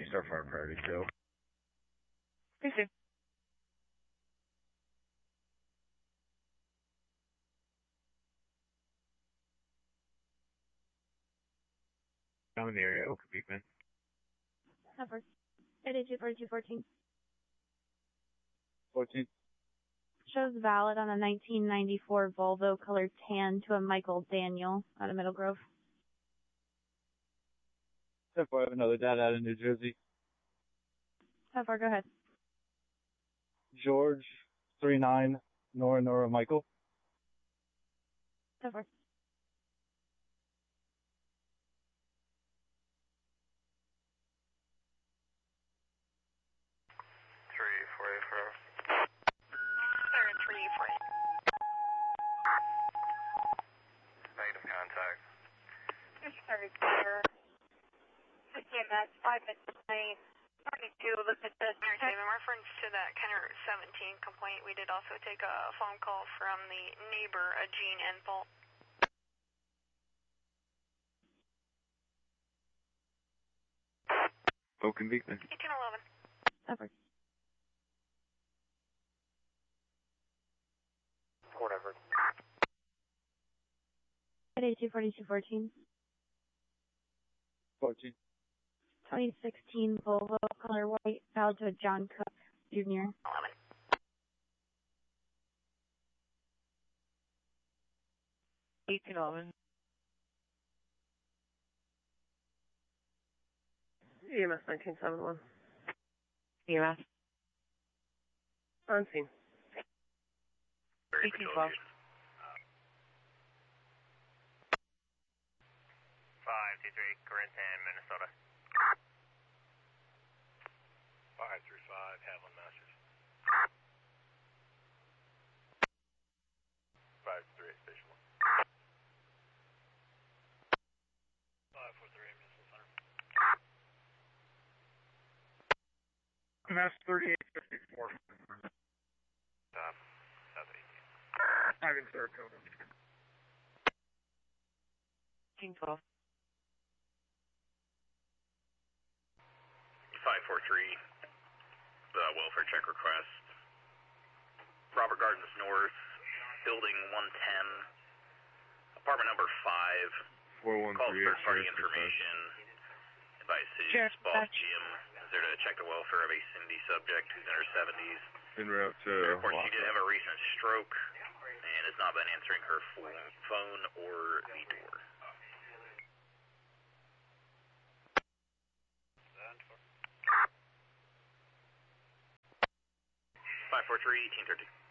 Starfire priority kill. Okay. I'm in the area. Okay, Beekman. Cover. 824214. 14. Shows valid on a 1994 Volvo colored tan to a Michael Daniel out of Middle Grove. 10-4, I have another dad out of New Jersey. How far? Go ahead. George, 39, Nora, Michael. How far? Item contact. Sorry, clear. 15 5 at 22, look at this. In reference to that Kenner 17 complaint, we did also take a phone call from the neighbor, Jean and Paul. Oaken Beekman. 1811. Cover. Whatever. 824214. 14. 2016 Volvo color white out to a John Cook Jr. 11. 1811. EMS 1971. EMS. On scene. 1812. 523, Corinthia, Minnesota. 535, Haviland Masters. 538, Station 1. 543, Missile Center. Mass 3854. South 18. I'm in Saratoga. 1812. 543, the welfare check request. Robert Gardens North, building 110, apartment number 5. 413. Call third party information. Advice is Boss Jim is there to check the welfare of a Cindy subject who's in her 70s. En route to. Of course, she did have a recent stroke and has not been answering her phone or the door. 543, 1813.